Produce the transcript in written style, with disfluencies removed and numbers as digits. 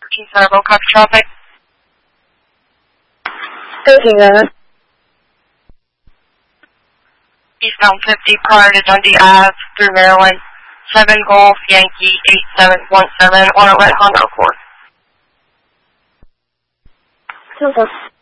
Center, low copy traffic. 13 Eastbound 50 prior to Dundee Ave through Maryland. 7 Golf Yankee 8717 on a red Honda Accord.